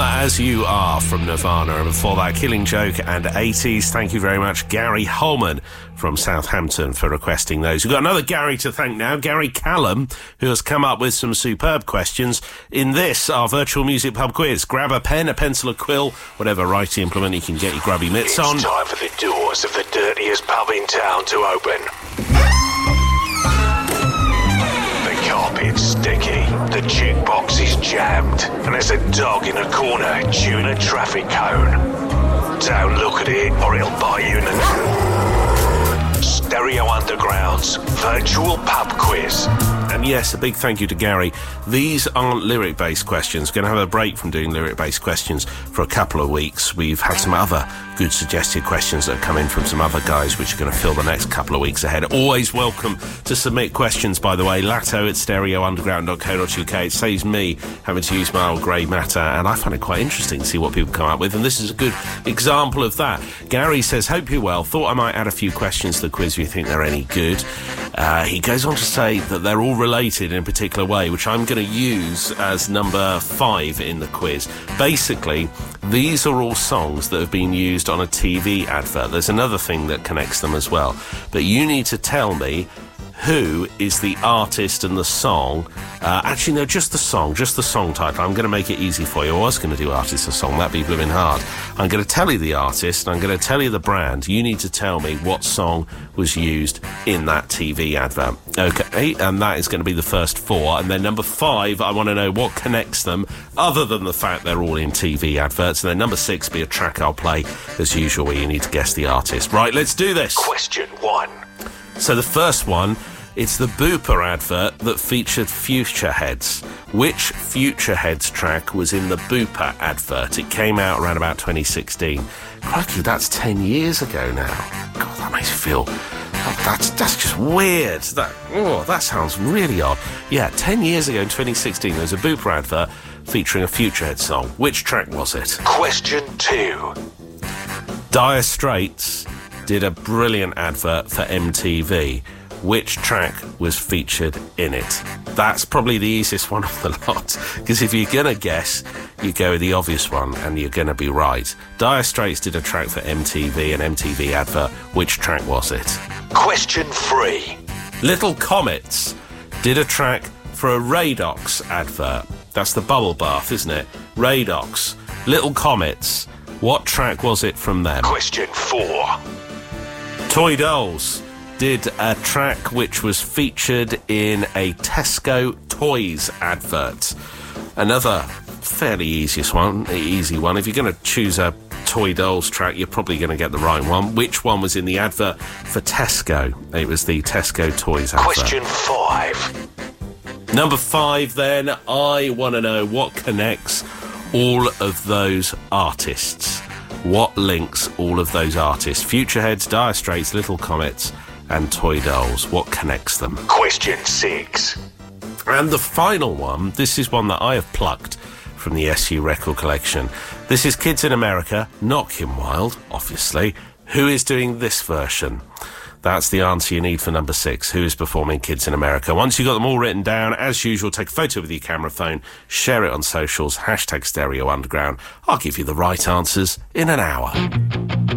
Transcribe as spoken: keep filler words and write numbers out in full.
As You Are from Nirvana, and before that, Killing Joke and eighties. Thank you very much, Gary Holman from Southampton, for requesting those. We've got another Gary to thank now, Gary Callum, who has come up with some superb questions in this, our virtual music pub quiz. Grab a pen, a pencil, a quill, whatever writing implement you can get your grubby mitts on. It's time for the doors of the dirtiest pub in town to open. The carpet's sticky, the jukebox is jammed, and there's a dog in a corner chewing a traffic cone. Don't look at it or it'll bite you in the... Stereo Underground's virtual pub quiz. And yes, a big thank you to Gary. These aren't lyric-based questions. We're going to have a break from doing lyric-based questions for a couple of weeks. We've had some other good suggested questions that have come in from some other guys, which are going to fill the next couple of weeks ahead. Always welcome to submit questions, by the way. Latto at stereo underground dot co dot uk. It saves me having to use my old grey matter, and I find it quite interesting to see what people come up with, and this is a good example of that. Gary says, hope you're well. Thought I might add a few questions to the quiz if you think they're any good. Uh, he goes on to say that they're all related in a particular way, which I'm going to use as number five in the quiz. Basically, these are all songs that have been used on a T V advert. There's another thing that connects them as well. But you need to tell me who is the artist and the song. Uh, actually, no, just the song, just the song title. I'm going to make it easy for you. I was going to do artist and song. That'd be blooming hard. I'm going to tell you the artist, and I'm going to tell you the brand. You need to tell me what song was used in that T V advert. Okay, and that is going to be the first four. And then number five, I want to know what connects them, other than the fact they're all in T V adverts. And then number six, be a track I'll play, as usual, where you need to guess the artist. Right, let's do this. Question one. So the first one, it's the Booper advert that featured Future Heads. Which Future Heads track was in the Booper advert? It came out around about twenty sixteen. Crikey, that's ten years ago now. God, that makes me feel... Oh, that's that's just weird. That oh, that sounds really odd. Yeah, ten years ago in twenty sixteen, there was a Booper advert featuring a Future Heads song. Which track was it? Question two. Dire Straits did a brilliant advert for M T V. Which track was featured in it? That's probably the easiest one of the lot, because if you're going to guess, you go with the obvious one, and you're going to be right. Dire Straits did a track for M T V, an M T V advert. Which track was it? Question three. Little Comets did a track for a Radox advert. That's the bubble bath, isn't it? Radox. Little Comets. What track was it from them? Question four. Toy Dolls did a track which was featured in a Tesco Toys advert. Another fairly easiest one, easy one. If you're going to choose a Toy Dolls track, you're probably going to get the right one. Which one was in the advert for Tesco? It was the Tesco Toys advert. Question five. Number five, then. I want to know what connects all of those artists. What links all of those artists? Future Heads, Dire Straits, Little Comets, and Toy Dolls. What connects them? Question six. And the final one, this is one that I have plucked from the S U record collection. This is Kids in America, not Kim Wilde, obviously. Who is doing this version? That's the answer you need for number six. Who is performing Kids in America? Once you've got them all written down, as usual, take a photo with your camera phone, share it on socials, hashtag Stereo Underground. I'll give you the right answers in an hour.